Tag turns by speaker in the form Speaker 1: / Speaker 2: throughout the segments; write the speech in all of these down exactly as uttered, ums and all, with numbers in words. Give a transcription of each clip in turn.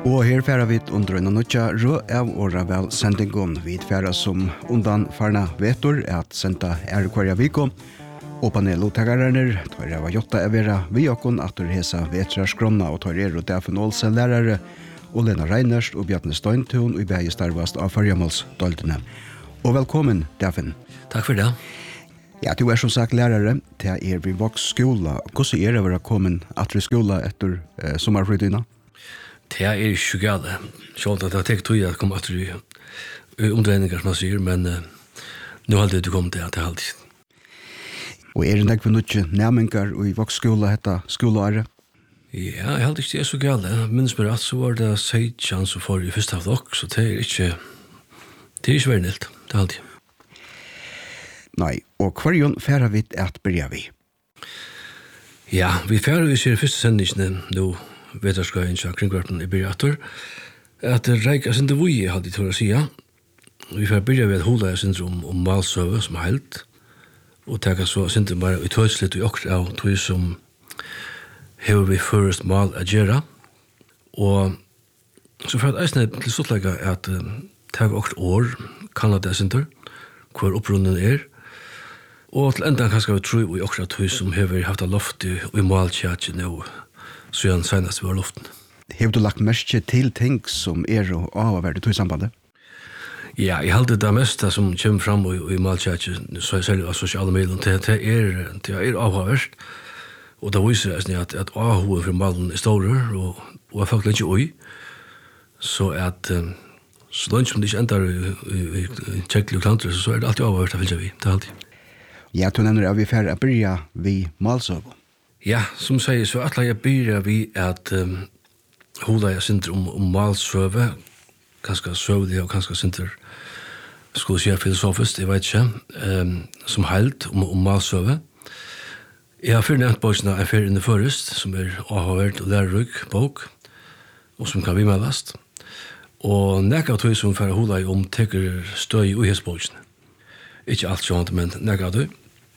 Speaker 1: Og her færa vi under en nødja rød av åra vel sendingen. Vi færa som undan farna vetor at senda er kvarja viko. Og panelotagarerne tar av jotta av vera vi okkon at du hesa vetraskrona og tar er og Dafen Olsen lærere og Lena Reiners og Bjarne Støyntun og i beie starvast av fargemålsdoltene. Og velkommen, Dafen.
Speaker 2: Takk for det.
Speaker 1: Ja, du er som sagt lærere til er vi voks skola. Hvordan er det å være kommet at vi skola etter eh, sommerflyttina?
Speaker 2: Det er ikke gale. Sjålt at det har tekt tog at komme etter i omdreininger, som man sier, men uh, nå har det du kommet til at det er alltid.
Speaker 1: Og er det nek for noe nærmengar og i voksskola hetta skolaare?
Speaker 2: Ja, jeg heldig ikke det er så gale. Jeg minns meg at så var det seitjan som får i første av dere, så det er ikke det er ikke veldig nilt. Det er alltid.
Speaker 1: Nei, og hverjon færa vi at byrja vi?
Speaker 2: Ja, vi færa vi sier første sendingene nå vetarskøyen til kringkvarten i byrjator, at det reika sin det vui hadde jeg tål å sia. Vi får byrja ved hola syndrom om malsøve som er helt, og teka så syndrom bare i tøyslitt og okra av tøy som hever vi først mal a gjerra. Og så for at eisne til stortlega er at teka okra år kan det syndrom, hvor opprunnen er, og til enda kanskje vi tro i okra tøy som hever haft av lofti og i maltjatje nå, så han senest var luften.
Speaker 1: Har du lagt merke til ting som er og av å være i sambandet?
Speaker 2: Ja, jeg halte det meste som kommer fram i, i Maltjatje, så jeg selv av sosiale medier, det, det er, det er avhåverst, og det viser jeg at, at avhåver for malen er store, og, og er faktisk ikke oi, så at så langt som det ikke ender i, i, i tjekkelig og klantre, så er det alltid avhåverst, det vil jeg vi, det er alltid.
Speaker 1: Ja, du nevner at vi får byrja vi malsøv.
Speaker 2: Ja, som sier, så at jeg byrja vi at um, hoda jeg synder om, om malsøve, kanskje søvlig og kanskje synder, skulle si filosofisk, jeg vet ikke, um, som heilt om, om malsøve. Jeg har fyrir nevnt bøksene en fyrir inne først, som er avhåvert og lærerøk bok, og som kan vimelast. Og nekka av tøy som fyrir hoda jeg om teker støy i hesbøksene. Ikke alt sånt, men nekka av tøy.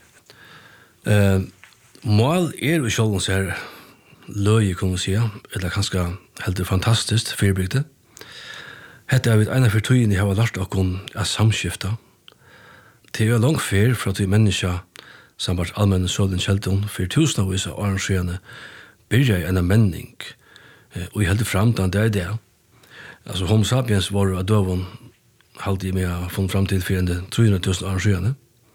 Speaker 2: Uh, Mål er jo sjølvens her løye, kunne vi si, eller kanskje helt fantastisk fyrbygde. Hette er vi ene for tøyene jeg har lært åkken av samskifta. Det er jo langt fyr for at vi mennesker, samt allmenne sølen kjelton, for tusenvis av arrangørene, byrja i en menning, og i helt framtiden det er det. Altså, Homo sapiens var av døven, halvtid med å få fram til fyrende tre hundre tusen arrangørene.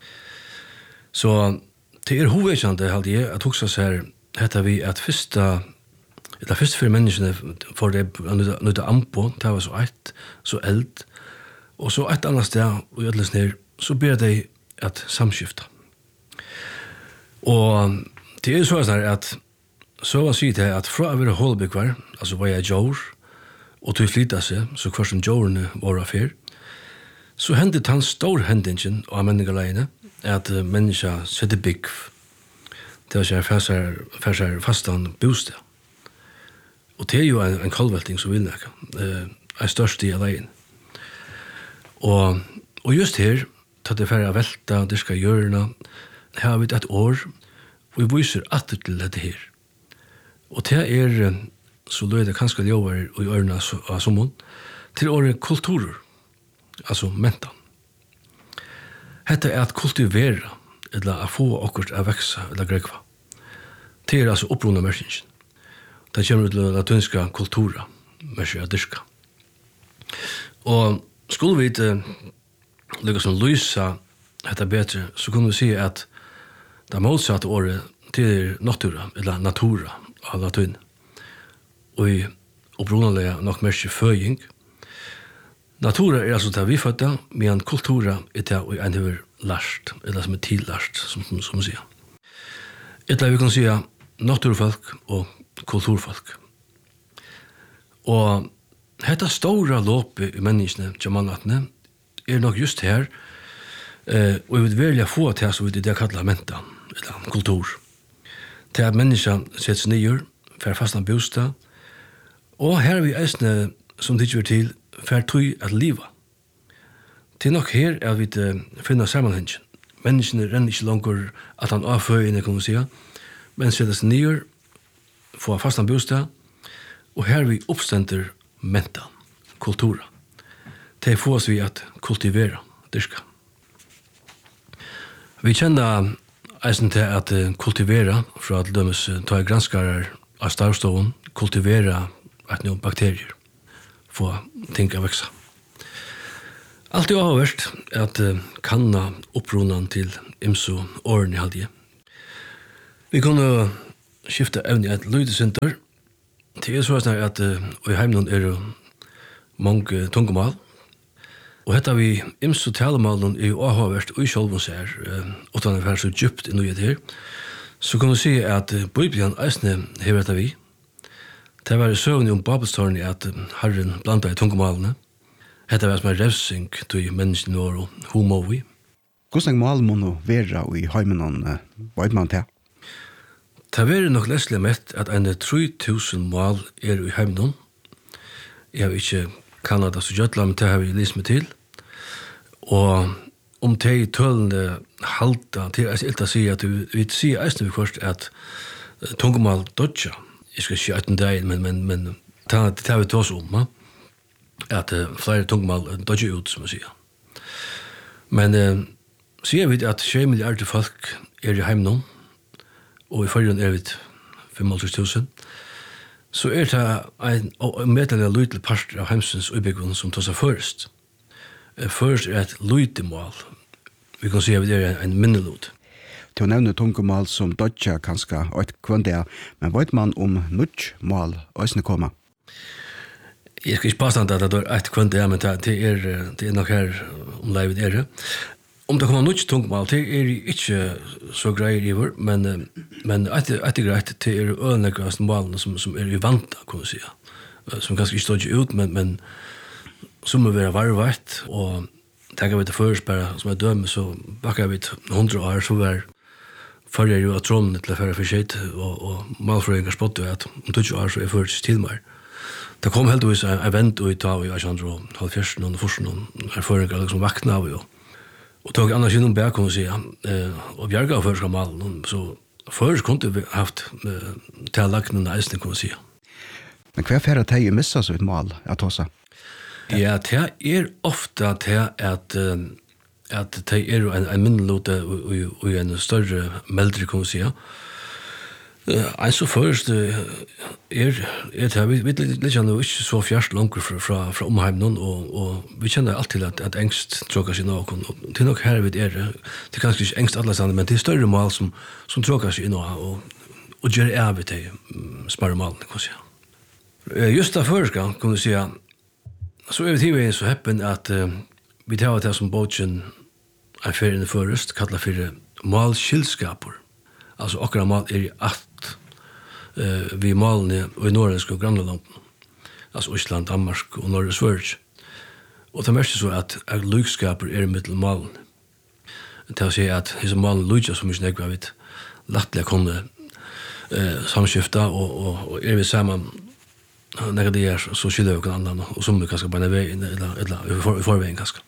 Speaker 2: Så det er hovedkjente, halde jeg, at hoksa seg hette vi at fyrsta, det er fyrst for menneskene for det nøyde ampo, det var så eit, så eld, og så eit annet sted, og i ødles ned, så ber de at samskifta. Og det er så sånn at, så var sier det at fra å være holdbyggvar, altså var jeg jord, og til flytta seg, så hver som jordene var av fyr, så hendet han stor hendingen av menneskeleiene, at uh, menneska setter bygg til å kjære fastan bostad. Og det er jo en, en kallvelting som vil nekka, uh, en størst i alene. Og, og just her, tatt det færre velta, det skal gjørna, her har vi et år, og vi viser atter til dette her. Og det er, så løy det kanskje ljøver i ørna av sommon, til året kulturer, altså mentan. Hetta er at kultivera, eller at få okkurt å veksa, eller grekva. Det er altså opprunna mersingen. Det kommer til latinska kultura, mersi a dyrka. Og skulle vi ikke lukka som lysa hetta betre, så kunne vi si at det motsatte året til natura, eller natura, av latin. Og i opprunnalega nok mersi føying. Natura er altså det vi fødda, men kultura er det vi en har lært, eller som er tillært, som, som man sier. Etter vi kan si naturfolk og kulturfolk. Og dette store låpet i menneskene, jamanatene, er nok just her, eh, og vi vil velge få til som vi det kallar menta, eller kultur. Til at menneskene setter seg nye, for fastan bostad, og her er vi eisne, som det ikke til, for tøy at liva. Til nok her er vi til finna sammenhengen. Menneskene renner ikke langer at han avføyene, kan man si, men settes nye, få fastan bostad, og her vi oppstender menta, kultura. Det får oss vi att kultivera, dyrka. Vi känner eisen til at kultivera, fra at dømes ta granskarar av stavstoven, kultivera at noen bakterier få ting å veksa. Alt er avhverst at kanna opprunan til imso åren i halvdige. Vi kunne skifte evne et lydesenter. Det er så at i heimnon er det mange tungomal. Og hetta vi imso talemalen er jo avhverst og i sjolven ser, utan det er så djupt inn i det her, så kan vi si at Bibelen eisne hever etter vi. Det var søvnig om Babelstårn i at Herren blanda i tungomalene. Hetta var som en revsing til menneskene og homovi.
Speaker 1: Hvordan mal må nå være i heimenon, hva er man til?
Speaker 2: Det var nok leslig mett at en tre tusen mal er i heimenon. Jeg har ikke Kanada så gjøtla, men det har vi lyst meg til. Og om de tølende halta, det er ilt å si at vi, vi sier eisne vi først at tungomal dodja, jeg skal ikke etten deg, men, men, men det har vi tås om, ja? At uh, flere tungomal dodja ut, som jeg sier. Men uh, sier vi at tjei milliarder folk er i heimnån, og i forrige er vi fem hundre tusen, så er det en, en medelig lydelig part av heimsens utbyggvån som tar seg først. Først er et lydmål. Vi kan si at det er en minnelod.
Speaker 1: Til å nevne tungomal som dodja kanskje et kvandet, men vet man om nødt mål øsne koma?
Speaker 2: Jeg skal ikke påstande at det er et kvandet, men det er, det er nok her om leivet er det. Om det kommer nødt tungomal, det er ikke så greier i vår, men, men etter, etter greit, det er ønlegast målene som, som er i vanta, kan vi si. Som kanskje ikke står ut, men, men som må være varvart, og tenker vi til først bare, som er dømme, så bakker vi til hundre år, så var førre jo at trådene til å føre for seg, og, og malfrøyngar spottet at om tjueto år så er først til meg. Det kom heldigvis en event ut av i halvfjersen og forsen, og erføringar liksom vakna av, og, og tog annars innom bæk, kan vi si, eh, og bjerga av først malen, så først kunne vi haft eh, tallaknen eisning, kan vi si.
Speaker 1: Men hva er færre teg i missa så et mal, at også?
Speaker 2: Ja, det er ofta det at, at det er en, en minnelåte og en større meldre, kan vi si. En så først er, er det, vi vet litt ikke så fjerst langt fra, fra, fra omheimnen, og, og vi kjenner alltid at, at engst tråkar seg noen, og det er nok her vi er, det er kanskje ikke engst alle steder, men det er større mal som, som tråkar seg noen, og, og gjør det av til smarre malen, kan vi si. Just da først, kan vi si, så er vi tidligere så heppen at uh, vi tar det som båtjen er ferien i først, kallet for malskildskaper. Altså akkurat mal er i at uh, vi malene og i nordisk og grannlanden, altså Ísland, Danmark og Norge Sverige. Og det mest er så at lykskaper er i mittel malen. Til å si at disse malen lykja som ikke nekva vidt lattelig kunne uh, samskifta, og, og, og er vi sammen när det är så skiljer vi kan annan och som vi kanske bara vägen eller eller i förvägen kanske.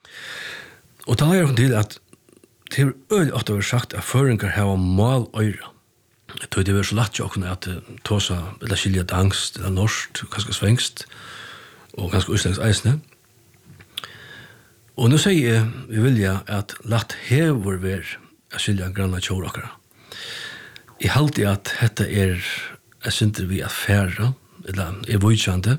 Speaker 2: Och då är det till att till öl att det sagt att föringar har mal öra. Det det är så lätt att kunna att tosa eller skilja angst eller norskt kanske svängst och kanske utslags eisne. Och nu säger vi vill ja att lätt häver vi att skilja granna tjårakara. I halvtid att detta är är synter vi att färra eller er vujtjande.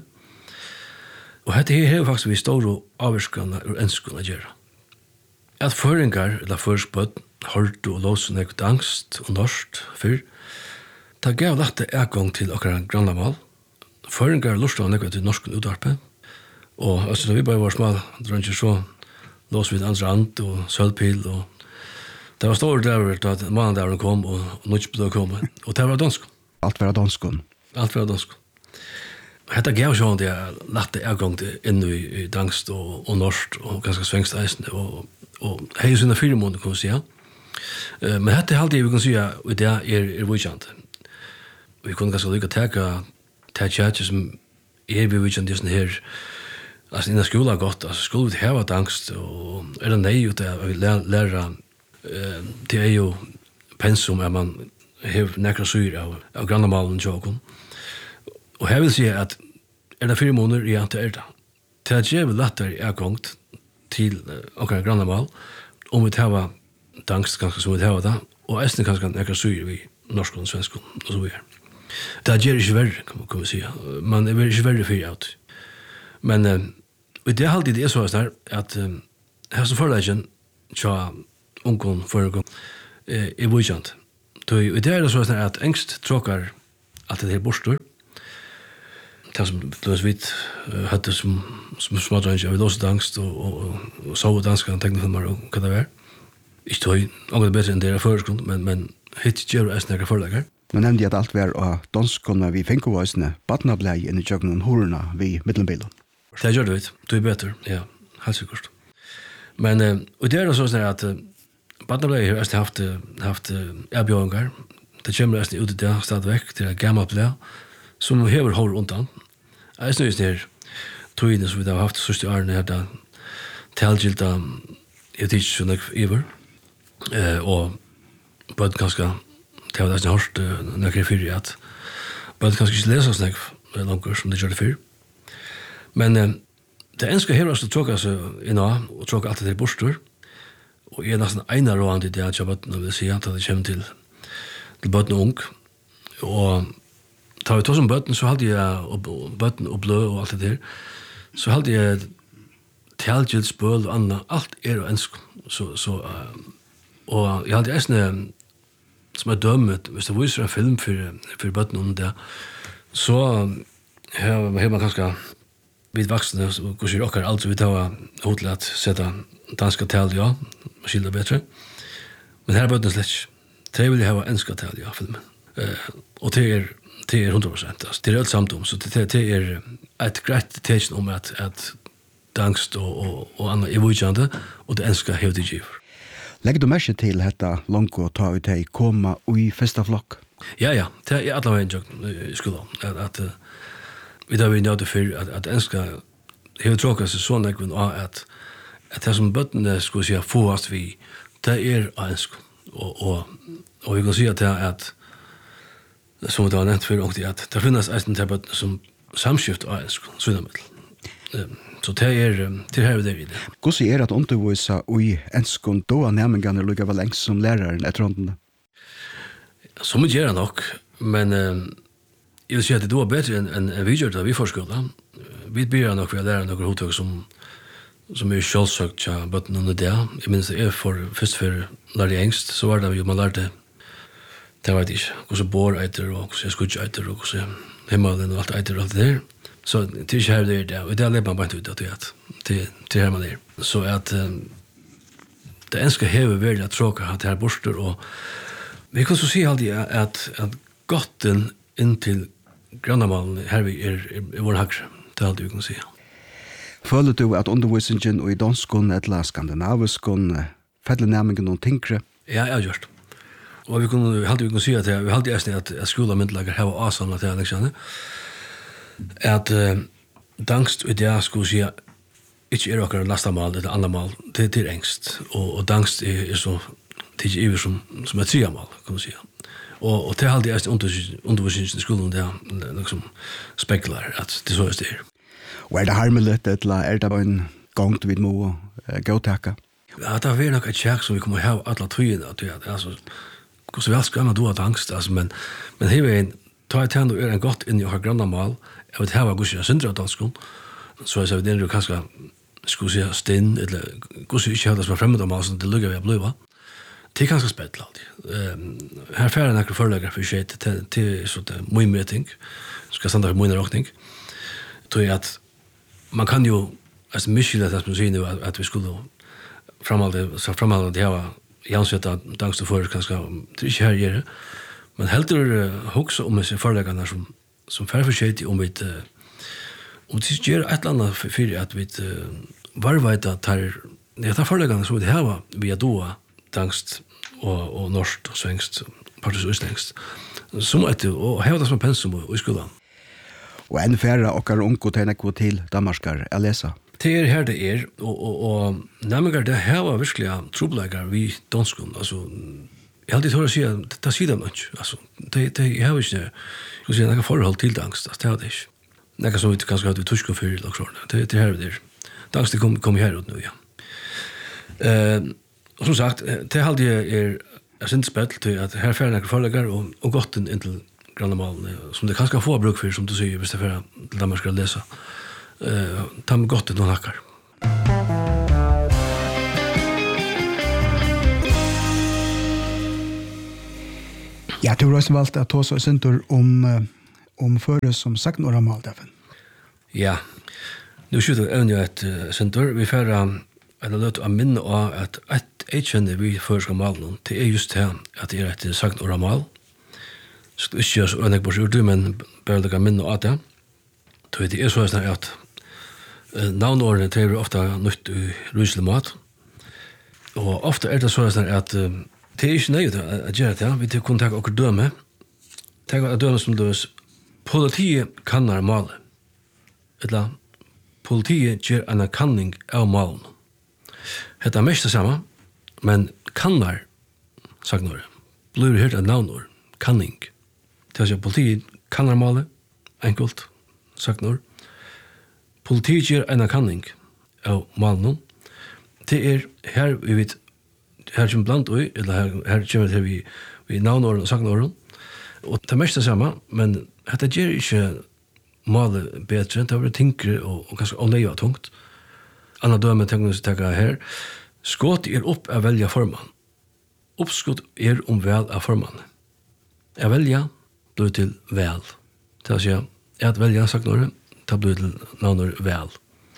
Speaker 2: Og dette her er faktisk vi står og avvirskene og ønskene å gjøre. At føringar, eller førspøtt, hørt og låsen ekket angst og norsk før, det gav lette egang til akkurat grannlamal. Føringar lurte av nekket til norsken utarpe. Og altså, da vi bare var smal, drønner så låste vi et andre and og sølvpil, og det var store der da mannen kom, og, og nødvendig kom, og det var dansk.
Speaker 1: Alt var danskon.
Speaker 2: Alt var dansk. Hetta gav jo det latte ergang inn i, i dansk og, og norsk og ganske svengst eisende og, og hei sinne fire måneder kan vi si. Uh, men hetta halde vi kan si at det er, er vujkjant. Vi kunne ganske lykka teka til tjatje som er vi vujkjant i sånn her altså innan skola godt, altså skulle vi heva dansk og er det nei ut av å lære uh, det er jo pensum at man hever nekra syr av, av grannamalen tjåkon. Og her vil si at er det fire måneder i at det er det. Til at jeg vil lettere er gongt til akkurat grannamal, om vi tar dansk ganske som vi tar det, og eisen ganske nekker syr vi norsk og svensk og så videre. Det gjør ikke verre, kan vi si. Man er ikke verre for alt. Men uh, det er alltid det så er at uh, her som forleggen tja ungen foregår uh, er vujkjent. Det er det så er at engst tråkar at det er bostor. Det som løs vidt uh, hadde som, som smådrønge av låset angst og, og, og, og sove danske tegnefilmer og hva det var. Ikke tog noe bedre enn det er foregrunn, men, men hitt gjør jeg snakker forlegger.
Speaker 1: Man nevnte at alt var av danskene vi finner voisene, badna blei inn i tjøkken horene vi middelbilen.
Speaker 2: Det gjør det, vet du. Du er bedre, ja, helt sikkert. Men uh, og det er det sånn at uh, badna blei har jeg haft, haft uh, erbjørninger. Det kommer jeg ut i det stadigvæk til et gammelt blei, som hever hår undan. Jeg snøys ned togene som vi har haft sørste årene her, da talgilda jeg tids så nek iver, uh, og bød ganske det var nesten hårst når jeg fyrir at bød ganske ikke lese oss nek langer som det gjør det fyrir. Men uh, det eneste her er å tråka seg inn av og tråka alt det til bostor, og jeg er nesten egnet råd i det at jeg bødene vil si at det kommer til, til bødene ung, og tar vi tog som bøtten, så hadde jeg og bøtten og blø og alt det der, så hadde jeg talgild, spøl og annet, alt er å ønske. Så, så, uh, og jeg hadde eisne, som er dømmet, hvis det viser en film for, for bøtten om det, så har man ganske vidt vaksne, hvor sier dere alt, så vi tar hodelig at sette danske tal, ja, skilder bedre. Men her er bøtten slett ikke. Det vil jeg ha ønsket tal, ja, filmen. Uh, og det er det er hundra prosent. Altså, det er alt samt om, så det, det er et greit tekst om at, at dangst og, og, og annet er vujkjande, og det ønsker hevd i giver.
Speaker 1: Legger du merke til dette langt å ta ut deg koma i festa flokk?
Speaker 2: Ja, ja, det er alle veien i skolen. At, at uh, vi da vi nøyde for at, at ønsker hevd tråkast seg sånn ekvinn av at, at det som bøttene skulle si fåast vi, det er av ønsker. Og, og, og vi kan si at det er at som det var nevnt for ångtid, at det finnes eisen til bøttene som samskift av ensk, sunnamiddel. Så det er, det er her det i det.
Speaker 1: Hvordan er det at undervisa i enskon da er nærmengene lukket vel lengst som læreren etter håndene?
Speaker 2: Så mye gjør det nok, men uh, jeg vil si at det var bedre enn en, en vi gjør det vi forskjøla. Vi blir nok ved å lære noen hodtøk som, som er selvsøkt til bøttene under det. Jeg minns det er for, først for lærte engst, så var det jo man lærte det vet jeg ikke, hvordan bor eiter, og hvordan skudj eiter, og hvordan himmelen og alt eiter og alt det der. Så det er ikke her det er det, og det er lever man bare ikke ut av det, det er her man er. Så at um, det eneste hever veldig at tråka at det her borster, og vi kan så si alltid at, at gotten inntil grannamalen her vi er, er, er vår hagre, det er alt vi kan si.
Speaker 1: Føler du at undervisningen i danskon eller skandinaviskon fettler nærmingen noen tingre?
Speaker 2: Ja, jeg har gjort. Og vi kunne vi alltid vi kunne si at vi alltid er at at skolemyndigheter har avsamlet til Alexander. At uh, dangst og det skulle si ikke er akkurat lastamal eller andre mal, det, det er engst. Og, og dangst er, er så det er ikke som, som er triamal, kan man si. Og, og det er alltid er undervisningen i skolen det er liksom spekler at det så er det er.
Speaker 1: Og er det harmelig, eller er det bare en gang vi må uh, gå takka?
Speaker 2: Ja, det er nok et kjærk som vi kommer ha alle tøyene, altså så vel skal man då ha angst, alltså, men men här är en ta ett hand och är en gott in i har grannamal. Jag vet här var gusja syndra danskon. Så jag sa det är kanske skulle säga stinn eller gusja inte hade som främmande mal som det luggar vi blöva. Det är ganska spett alltid. Ehm här färre några förläggare för shit till till så det mycket meeting. Ska sända mycket räkning. Tror jag att man kan ju alltså mycket det som säger nu att, att vi skulle framåt så framåt det här Jansveta dankst for kanskje det er ikke her gjør, men heldur uh, også om disse forleggene som, som færforskjøyt om vi uh, om det gjør et eller annet for, for at vi uh, varveit at tar det er forleggene som vi har via doa dankst og, og norsk og svengst partis og østlengst som etter, og heva det som pensum i skolen.
Speaker 1: Og en færre okkar unko tenekvo til Danmarskar er lesa?
Speaker 2: Det er her det er, og, og, og nærmengar det her var virkelig trobeleggere vi danskon, altså, jeg har alltid hørt å si at det, det sier dem ikke, altså, det, det, jeg har ikke, jeg kan si, noen forhold til dangst, altså, det har det ikke. Nekka som vi kanskje hadde vi tusk og fyrir laksår. Det er her vi der. Dansk det kom, kom her ut nu, ja. Uh, og som sagt, det halde jeg er er sint spett til at her fer nekka forleggar og, og godt inn til grannamalen, som det kanskje få bruk for, som du sier, hvis det fer til dem man skal lese. Uh, ta med godt inn noen hakkar.
Speaker 1: Ja, du har også valgt at ta så sintor om, om føre som sagt några mal, Daffen.
Speaker 2: Ja, nu skjuter jeg jo et uh, sintor. Vi fer eller løt å minne av at et eitkjenne vi fører malen, det er just det at det er et sagt några mal. Så det er ikke så ønnek på skjortu, men bare det kan minne av det. Det er så sånn at uh, navnårene trever ofte nytt i ryselig mat. Og ofte er det så sånn at uh, det er ikke nøyde å gjøre det. Vi kunne ta okkur døme. Ta okkur døme som løs. Politiet kannar male. Eller politiet gjør en kanning av malen. Det er mest det samme, men kannar, sagt når, blir hørt av navnår, kanning. Det er at politiet kannar male, enkelt, sagt når. Politiet gjør en kanning av malen. Det er her vi vet her kommer blant ui, eller her, her kommer det vi, vi navnåren og saknåren. Og det er mest det samme, men dette gjør ikke malet bedre, det er tinkere og, og ganske anleie og tungt. Anna døme tenker vi tenker her. Skått er opp av velja formann. Oppskott er om vel av formann. Jeg velja blir til vel. Det er å si at velja saknåren, det blir til navnår vel.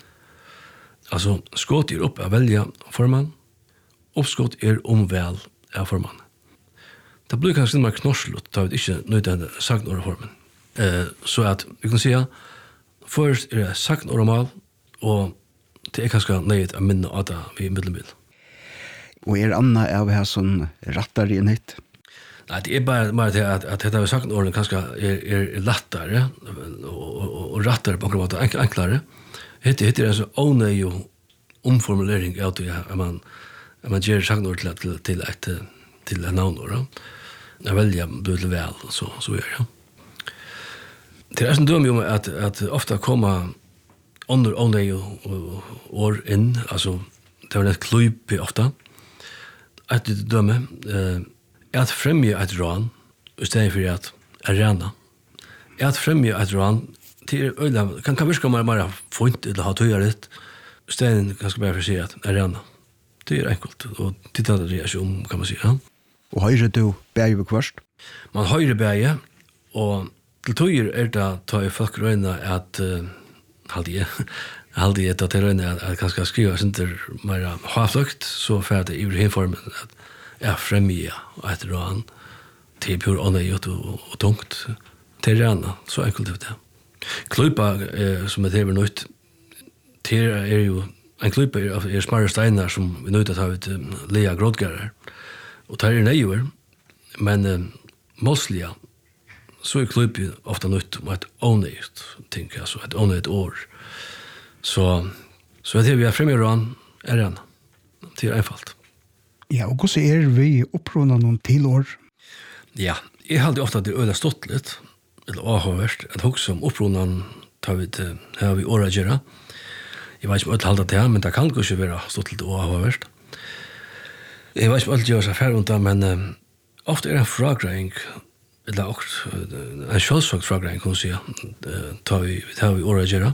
Speaker 2: Altså, skått er opp av velja formann. Oppskott er om vel av formann. Det blir kanskje mer knorslott, da vi ikke nøyde sagt noe formen. Eh, så at vi kan si at først er det sagt noe mal, og det er kanskje nøyde å minne av det vi middelmiddel.
Speaker 1: Og er Anna av her sånn rattar i en hit?
Speaker 2: Nei, det er bare, bare det at, at dette vi sagt noe kanskje er, er lattere, og, og, og rattere på akkurat måte, enk, enklere. Dette er en sånn ånøy og omformulering av det, at man man ger sagnor till till till ett till en navnår. Jag väljer både väl så så är det. Det är så dumt ju att att ofta komma under under or in alltså det är ett klubb ofta. Att det döme eh att främja ett ran istället för att arena. Att främja ett ran till ölla kan kan virka mer mer fint eller ha töjat istället kanske bara för sig att arena. Det er enkelt, og det er det om, kan man si. Ja.
Speaker 1: Og høyre du bæg ved kvørst?
Speaker 2: Man høyre bæg, og til tøyer er det ta i folk røyne at, uh, halde jeg, halde jeg til røyne at jeg kan skrive sinter mer havfløkt, så får det i hinformen at jeg fremgir et rann til pur ånøyot og, og tungt til rann, så enkelt er det. Kløypa eh, som er til nøyt, til er jo en klipper er, er smarre steiner som vi nøyde til å ha ut um, lea grådgærer. Og det er nøyver, men um, måslige, så er klipper ofte nøyt om et ånøyt ting, altså et ånøyt år. Så, så det vi er fremme i rann, er rann. Det er einfalt.
Speaker 1: Ja, og hvordan er vi opprunnet noen til år?
Speaker 2: Ja, jeg hadde ofte at det øyla stått litt, eller avhåverst, at også om opprunnet tar vi til, her vi året gjøre. Jeg vet ikke om alt halda til, men det kan ikke være stått litt avhåverst. Jeg vet ikke om alt gjør seg færre, men um, ofte er det en fragreng, eller også uh, en kjølsvagt fragreng, kan man si, uh, tar vi, tar vi året gjøre.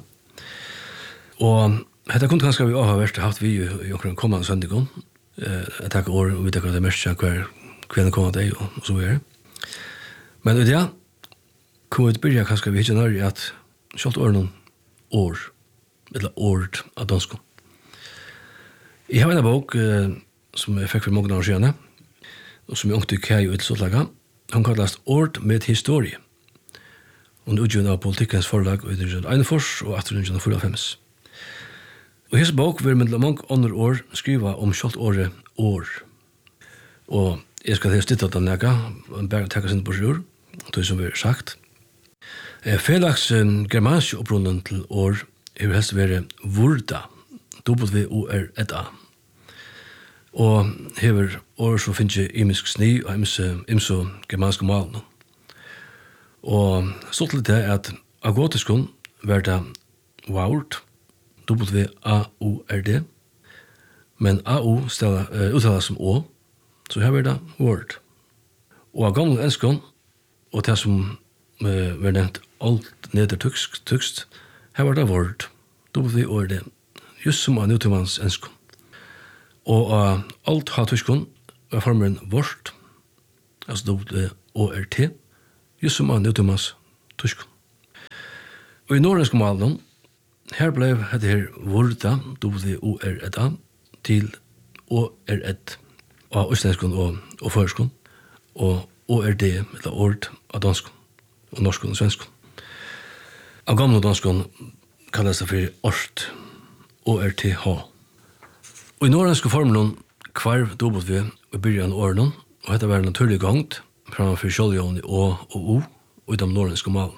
Speaker 2: Og dette kunne kanskje vi avhåverst haft vi i, i omkring kommende søndagen. Uh, jeg takker år, og vi takker det mest hver kvinne kommer deg, og, og så er det. Men ut ja, kommer vi til å begynne kanskje vi ikke nær i at kjølt året noen år, eller ord av dansk. Jeg har en bok eh, som jeg fikk for mange år siden, og som jeg ångte kjær i utståttlaga. Han kalles Ord med historie. Hun utgjør av politikkens forlag i Einfors og atten fyrtiofem. Og hans bok vil med mange andre år skriva om kjølt året år. Og jeg skal til stitte den nega, og bare takke sin på sjur, det som vi har sagt. Eh, Felaks eh, germanske opprunnen til år er helst være vurda, W-O-R-D-A. Og hever år som finnes imisk sni og imso germanske malen. Og stått litt det at av gotiskon var det Word, W A U R D, men A U stella, uh, uttalas som Å, så her var det Word. Og av gamle enskånd, og det som uh, var nevnt alt nedertykst, tykst, her var det Word, W O R D, just som av nutidens enskånd. Og av uh, alt ha tyskånd var formelen Word, altså W O R T, just som av nutidens tyskånd. Og i norrønske malen, her ble det her Worda, W O R D A, til O R D, av østlenskånd og, og førskånd, og O R D, eller ord av danskånd, og norskånd og svenskånd. Av gamle danskånd kalles det for Ort, O R T H. Og i norrønske formelen kvarv W i byrjan av årene, og dette var en naturlig gongt, framfor kjoldjån i Å og O, og i de norrønske malen.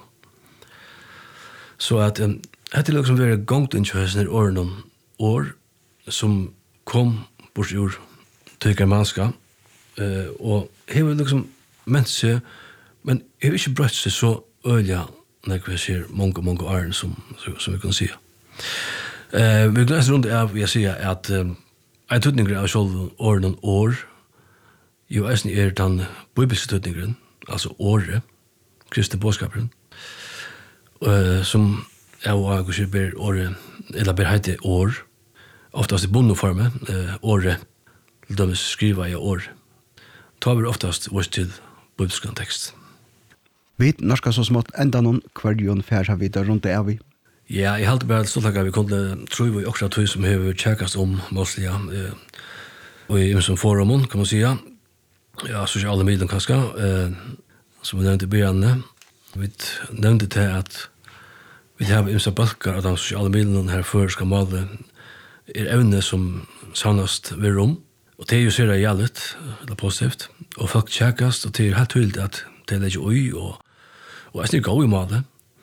Speaker 2: Så at um, dette er liksom være gongt innkjøsene i årene år, som kom bort ur tykkermanska, uh, og hever liksom ment seg, men hever ikke brøtt seg så øyla når vi ser mange, mange åren som, som vi kan si. Uh, vi gleser rundt av, jeg sier at um, en tøtninger av selv årene år, jo eisen er den bibelske tøtningeren, altså året, kristne bådskaperen, uh, som er og jeg ber året, eller ber heite år, oftast i bondeforme, uh, året, til dømes skriva i år. Ta vi oftast vårt til bibelsk tekst.
Speaker 1: Vi norska så smått enda noen kvarjon færsa videre rundt det er vi.
Speaker 2: Ja, jeg halte bare stolt at vi kunne tro vi også tog som har tjekkast om Moslia, eh, og i som forumen, kan man säga. Ja, sosiale medier kanskje, eh, som vi nevnte i begynnelsen. Vi nevnte til at vi har imsa balkar av de sosiale medierne her før skal male er evne som sannast ved rom. Og det er jo sier det gjeldet, eller positivt. Og folk tjekkast, og det er helt tydelig at det er ikke ui, og, og jeg snikker ui male.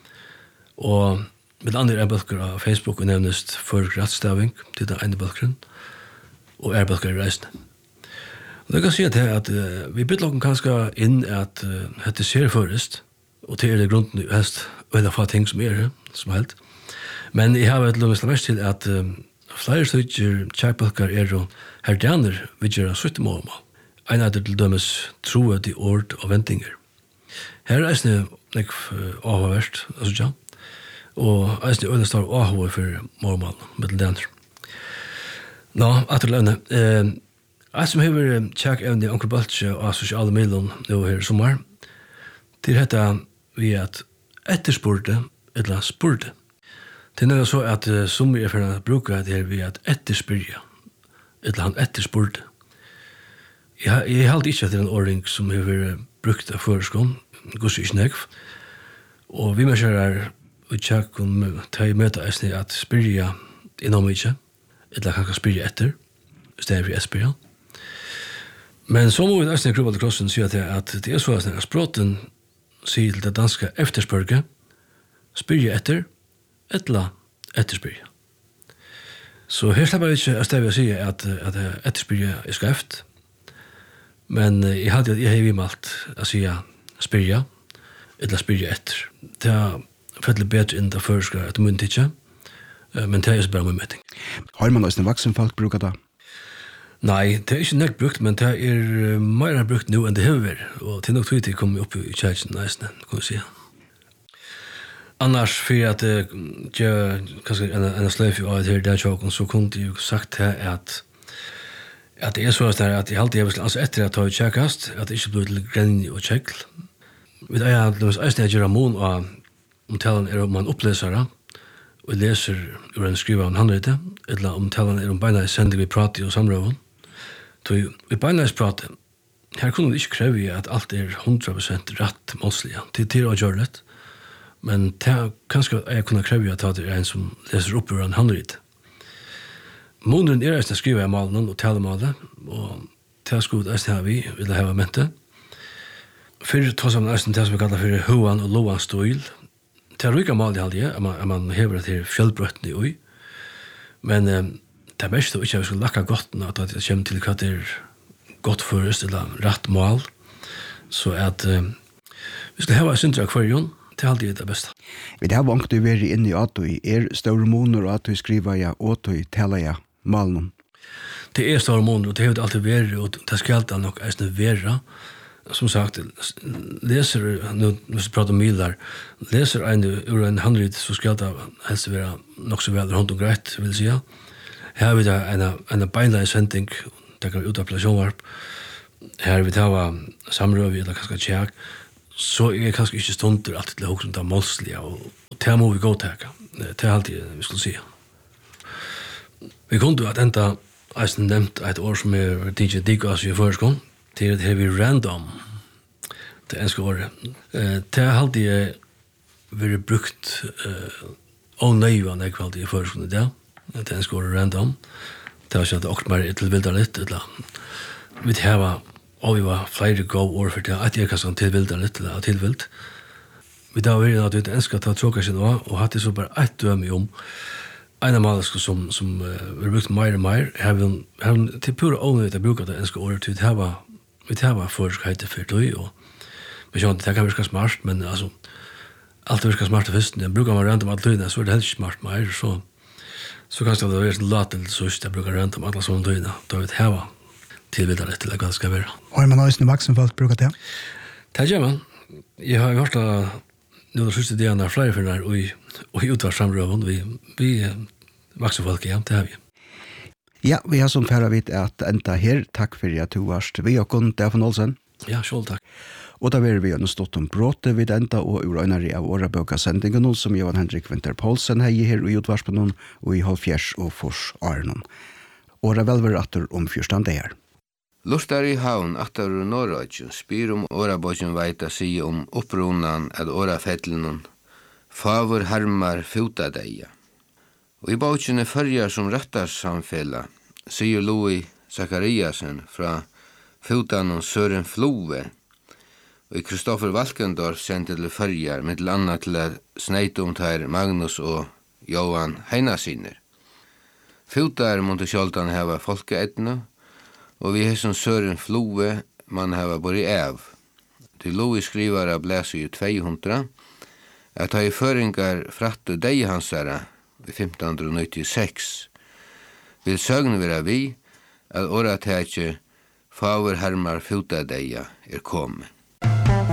Speaker 2: Og med andre er balkar av Facebook og nevnest for grattstaving til den ene balkaren, og er balkar i reisende. Og det kan si at, at uh, vi bytter noen kanskje inn at uh, dette ser først, og til er det grunnen helst veldig få ting som er som helt. Men jeg har vært lømest mest til at uh, flere stykker tjekkbalkar er og herdaner vil gjøre sytte målmål. En er det til dømes troet i ord og ventinger. Her er eisne nek avhåverst, altså ja, og eisne øyne står avhåver for målmål med til den. Nå, etter lønne. Eh, jeg som har tjekk evne i Anker Baltje og sosiale medier nå her i sommer, til dette vi at etterspurte, eller spurte. Det er så at uh, som er for å bruke det her vi at etterspyrja, eller han etterspurte. Jeg, jeg halte ikke at det er en ordning som har vært brukt av føreskånd, gus ikke nekv, og vi må kjøre og tjekk om ta i møte eisne at spyrja innom ikke, eller han kan spyrja etter, i stedet for etterspyrja. Men så må vi eisne i Global Crossen si at det, at det er så at språten sier til det danske efterspørge, spyrja etter, etla etterspyrja. Så her slipper jeg ikke å stave å si at, at etterspyrja er skreft, men jeg hadde at jeg har vimalt å si spyrja, etla spyrja etter. Det er fettelig bedre enn det føreskar at munn tidsja, men det er bare min meting.
Speaker 1: Har man også en vaksen folk bruker det?
Speaker 2: Nei, det er ikke nekk brukt, men det er mer brukt nå enn det har vært, og til nok tydelig kommer opp i kjærkjen næsten, kan vi si. Annars, for at jeg kanskje en sløyf av det her der så kunne jeg jo sagt her at at det er så at jeg alltid er altså etter at jeg har tjekkast, at det ikke blir til grenj og tjekl. Vi er at det er eisne jeg gjør amon av om talen er om man opplesere, og leser ur en skriva om handrede, eller om talen er om beina sender vi prate og samrøven. Så vi beina prate, her kunne vi ikke kreve at alt er hundra prosent rett målslige, til til å gjøre det. Men det kanskje jeg kunne kreve at det er en som leser opp ur en handrede. Måneden er eisne skriva i malen og tale malen, og til skod eisne har vi, vil jeg hava mente. Fyrir tar sammen eisne til som vi kallar for hoan og loan stil. Det er rykka malen i halde, er man, er man hever til fjellbrøttene i ui. Men eh, det er mest ikke at vi skal lakka godt at det kommer til hva det er godt først, eller rett mal. Så at eh, vi skal hava syndra kvarjon, det är alltid det bästa.
Speaker 1: Vi har vankt du veri inne i at du er større moner og at du skriver ja, og du taler ja, malen.
Speaker 2: Det är stora månader och det har alltid varit och det ska alltid nog ästna vara. Som sagt, läser, nu vi pratar om milar, läser en ur en hundred så ska det helst vara nog så väl runt och grejt, vill säga. Här har vi där en, en beinleidsending, där kan vi ut av plationvarp. Här vi tar samröv eller kanske tjäk, så är det kanske inte stunder alltid till högst av målsliga och det må vi gå täcka. Det är alltid vi skulle säga. Vi kunde att ända Eisen nevnt et år som er D J Digas i førskånd, til at det er random, det enske året. Det har alltid vært brukt ånøyvan jeg kvalitet i førskånd i det, det enske året random. Det har ikke at åkt mer tilvilda litt, eller vi har og vi var flere gå år for det, at jeg kan tilvilda litt, eller tilvilt. Vi da var det at vi enske ta tråka sin nå, og hatt det så bare ett døme om en av malasker som, som uh, vi brukt mer og mer, har vi, har vi til pura ånøyt å bruke det enske året til det var, vi det var forskheite for det, og vi skjønner at det kan virke smart, men altså, alt virker smart til først, jeg bruker man rent om alle tøyene, så er det helst ikke smart mer, så, så kanskje det var lat til sørst, jeg bruker rent om alle sånne tøyene, da vi det var tilvidere litt til det ganske være.
Speaker 3: Og er man også vaksen folk bruker det?
Speaker 2: Det gjør man. Jeg har hørt at nu det siste delen er flere for den og i, i utvarssamrøven, vi, vi vaksen folk, ja, det har vi.
Speaker 1: Ja, vi har som færre vidt at enda her. Takk for at du varst vi og kun, Stefan Olsen.
Speaker 2: Ja, selv takk.
Speaker 1: Og da vil vi gjøre stått om bråte vid enda og urøynere av årebøkasendingen som Johan Henrik Winter Poulsen har her i utvarspen og i halvfjers og fors Arnon. Åra velver atter om fyrstand det her.
Speaker 4: Lustar i havn atter ur Norrøtjen spyr om årabøkjen veita si om opprunan at årafettelen favor hermar fotadeia. Og i bøkjen er førjar som rettarsamfella, sier Louis Zachariasen fra fotanon Søren Flove, og i Kristoffer Valkendorf sendte til førjar, mittel anna til at sneitomtar Magnus og Johan Heinasiner. Fotar måtte sjoldan heva folkeetna, og vi har som Søren Flove man hava bori av. Til Louis skriver av blæser i tvehundra, at ha i føringar frattu deg hansara i femton nittiseks, vil søgne vera vi, at åratekje favor hermar fotadeia er komme.